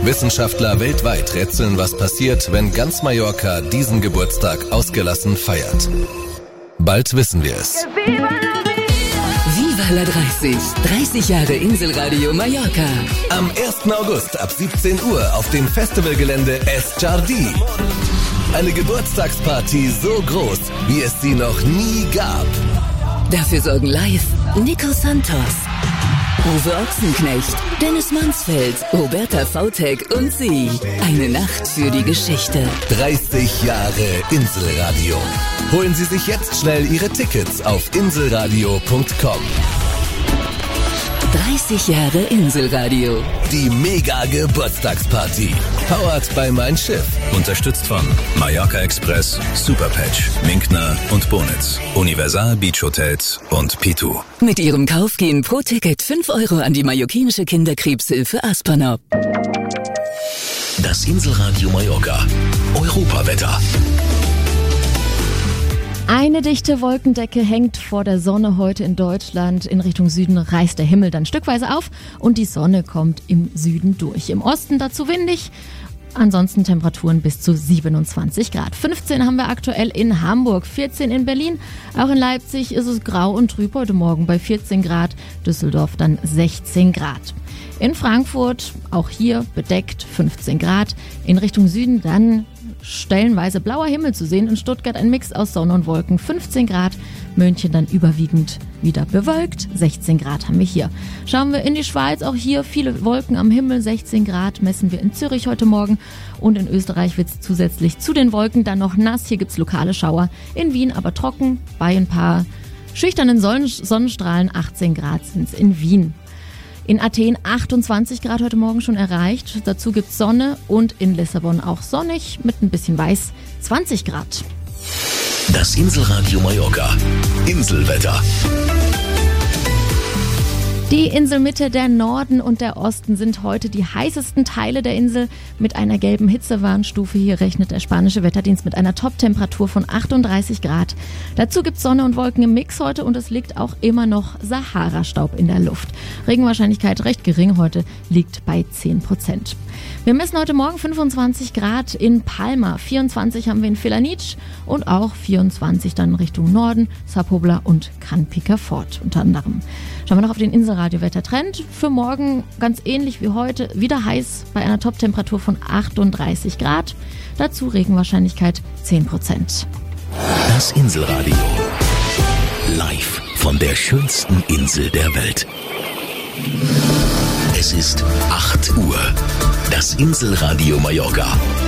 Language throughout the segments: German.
Wissenschaftler weltweit rätseln, was passiert, wenn ganz Mallorca diesen Geburtstag ausgelassen feiert. Bald wissen wir es. Viva la 30. 30 Jahre Inselradio Mallorca. Am 1. August ab 17 Uhr auf dem Festivalgelände Es Jardí. Eine Geburtstagsparty so groß, wie es sie noch nie gab. Dafür sorgen live Nico Santos, Uwe Ochsenknecht, Dennis Mansfeld, Roberta Vautek und sie. Eine Nacht für die Geschichte. 30 Jahre Inselradio. Holen Sie sich jetzt schnell Ihre Tickets auf inselradio.com. 30 Jahre Inselradio. Die Mega-Geburtstagsparty. Powered by Mein Schiff. Unterstützt von Mallorca Express, Superpatch, Minkner und Bonitz, Universal Beach Hotels und Pitu. Mit ihrem Kauf gehen pro Ticket 5 Euro an die mallorquinische Kinderkrebshilfe Aspanop. Das Inselradio Mallorca. Europawetter. Eine dichte Wolkendecke hängt vor der Sonne heute in Deutschland. In Richtung Süden reißt der Himmel dann stückweise auf und die Sonne kommt im Süden durch. Im Osten dazu windig. Ansonsten Temperaturen bis zu 27 Grad. 15 haben wir aktuell in Hamburg, 14 in Berlin. Auch in Leipzig ist es grau und trüb heute Morgen bei 14 Grad. Düsseldorf dann 16 Grad. In Frankfurt auch hier bedeckt 15 Grad. In Richtung Süden dann stellenweise blauer Himmel zu sehen. In Stuttgart ein Mix aus Sonne und Wolken, 15 Grad. München dann überwiegend wieder bewölkt, 16 Grad haben wir hier. Schauen wir in die Schweiz, auch hier viele Wolken am Himmel, 16 Grad messen wir in Zürich heute Morgen. Und in Österreich wird es zusätzlich zu den Wolken dann noch nass. Hier gibt es lokale Schauer. In Wien aber trocken, bei ein paar schüchternen Sonnenstrahlen, 18 Grad sind es in Wien. In Athen 28 Grad heute Morgen schon erreicht. Dazu gibt's Sonne und in Lissabon auch sonnig mit ein bisschen weiß, 20 Grad. Das Inselradio Mallorca. Inselwetter. Die Inselmitte, der Norden und der Osten sind heute die heißesten Teile der Insel. Mit einer gelben Hitzewarnstufe hier rechnet der spanische Wetterdienst mit einer Top-Temperatur von 38 Grad. Dazu gibt es Sonne und Wolken im Mix heute und es liegt auch immer noch Sahara-Staub in der Luft. Regenwahrscheinlichkeit recht gering, heute liegt bei 10%. Wir messen heute Morgen 25 Grad in Palma, 24 haben wir in Felanitsch und auch 24 dann Richtung Norden, Sa Pobla und Can Picafort unter anderem. Schauen wir noch auf den Inselradio-Wettertrend. Für morgen ganz ähnlich wie heute, wieder heiß bei einer Top-Temperatur von 38 Grad. Dazu Regenwahrscheinlichkeit 10%. Das Inselradio. Live von der schönsten Insel der Welt. Es ist 8 Uhr. Das Inselradio Mallorca.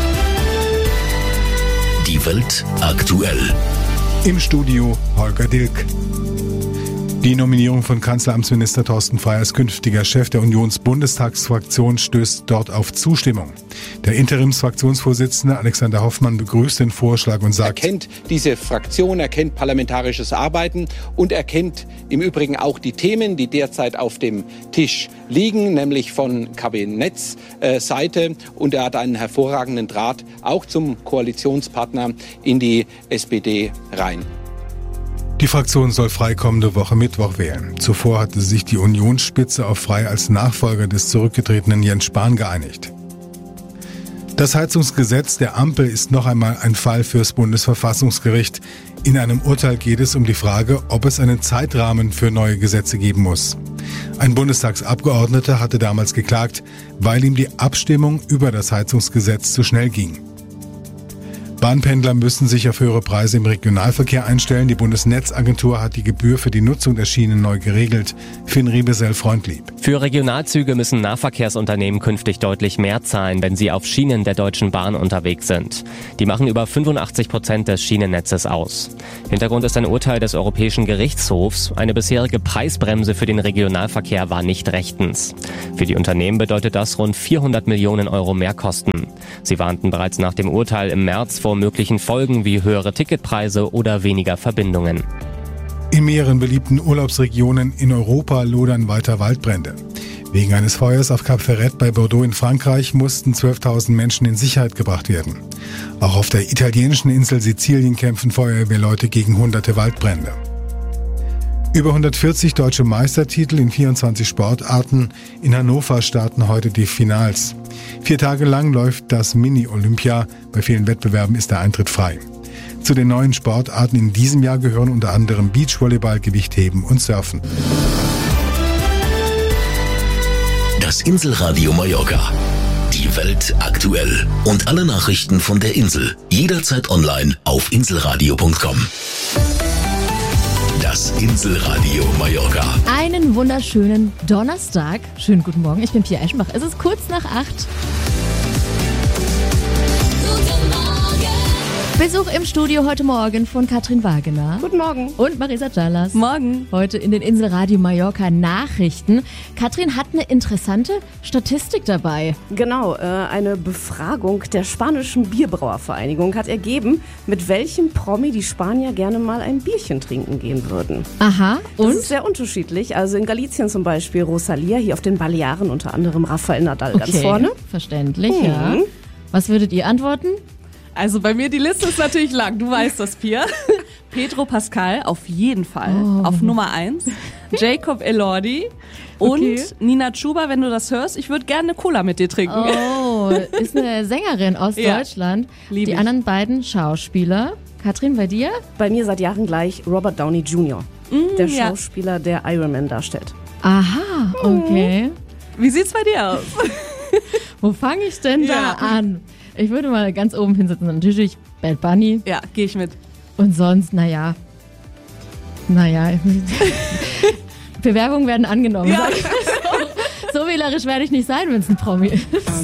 Die Welt aktuell. Im Studio Holger Dilk. Die Nominierung von Kanzleramtsminister Thorsten Frey als künftiger Chef der Unionsbundestagsfraktion stößt dort auf Zustimmung. Der Interimsfraktionsvorsitzende Alexander Hoffmann begrüßt den Vorschlag und sagt: Er kennt diese Fraktion, er kennt parlamentarisches Arbeiten und er kennt im Übrigen auch die Themen, die derzeit auf dem Tisch liegen, nämlich von Kabinettsseite. Und er hat einen hervorragenden Draht auch zum Koalitionspartner in die SPD rein. Die Fraktion soll Frey kommende Woche Mittwoch wählen. Zuvor hatte sich die Unionsspitze auf Frey als Nachfolger des zurückgetretenen Jens Spahn geeinigt. Das Heizungsgesetz der Ampel ist noch einmal ein Fall fürs Bundesverfassungsgericht. In einem Urteil geht es um die Frage, ob es einen Zeitrahmen für neue Gesetze geben muss. Ein Bundestagsabgeordneter hatte damals geklagt, weil ihm die Abstimmung über das Heizungsgesetz zu schnell ging. Bahnpendler müssen sich auf höhere Preise im Regionalverkehr einstellen. Die Bundesnetzagentur hat die Gebühr für die Nutzung der Schienen neu geregelt. Finn Riebesell-Freundlieb. Für Regionalzüge müssen Nahverkehrsunternehmen künftig deutlich mehr zahlen, wenn sie auf Schienen der Deutschen Bahn unterwegs sind. Die machen über 85% des Schienennetzes aus. Hintergrund ist ein Urteil des Europäischen Gerichtshofs. Eine bisherige Preisbremse für den Regionalverkehr war nicht rechtens. Für die Unternehmen bedeutet das rund 400 Millionen Euro Mehrkosten. Sie warnten bereits nach dem Urteil im März vor möglichen Folgen wie höhere Ticketpreise oder weniger Verbindungen. In mehreren beliebten Urlaubsregionen in Europa lodern weiter Waldbrände. Wegen eines Feuers auf Cap Ferret bei Bordeaux in Frankreich mussten 12.000 Menschen in Sicherheit gebracht werden. Auch auf der italienischen Insel Sizilien kämpfen Feuerwehrleute gegen hunderte Waldbrände. Über 140 deutsche Meistertitel in 24 Sportarten. In Hannover starten heute die Finals. 4 Tage lang läuft das Mini-Olympia. Bei vielen Wettbewerben ist der Eintritt frei. Zu den neuen Sportarten in diesem Jahr gehören unter anderem Beachvolleyball, Gewichtheben und Surfen. Das Inselradio Mallorca. Die Welt aktuell. Und alle Nachrichten von der Insel. Jederzeit online auf inselradio.com. Das Inselradio Mallorca. Einen wunderschönen Donnerstag. Schönen guten Morgen, ich bin Pia Eschenbach. Es ist kurz nach 8. Besuch im Studio heute Morgen von Katrin Wagener. Guten Morgen. Und Marisa Callas. Morgen. Heute in den Inselradio Mallorca Nachrichten. Katrin hat eine interessante Statistik dabei. Genau, eine Befragung der spanischen Bierbrauervereinigung hat ergeben, mit welchem Promi die Spanier gerne mal ein Bierchen trinken gehen würden. Aha, und? Das ist sehr unterschiedlich. Also in Galicien zum Beispiel Rosalia, hier auf den Balearen unter anderem Rafael Nadal ganz vorne. Verständlich, ja. Was würdet ihr antworten? Also bei mir, die Liste ist natürlich lang, du weißt das, Pia. Pedro Pascal auf jeden Fall, auf Nummer 1. Jacob Elordi und Nina Chuba, wenn du das hörst, ich würde gerne eine Cola mit dir trinken. Oh, ist eine Sängerin aus Deutschland. Lieb die ich. anderen beiden Schauspieler. Katrin, bei dir? Bei mir seit Jahren gleich Robert Downey Jr., der Schauspieler, der Iron Man darstellt. Aha, okay. Wie sieht's bei dir aus? Wo fange ich denn da an? Ich würde mal ganz oben hinsetzen. Natürlich Bad Bunny. Ja, gehe ich mit. Und sonst, naja. Bewerbungen werden angenommen. Ja. So wählerisch werde ich nicht sein, wenn es ein Promi ist.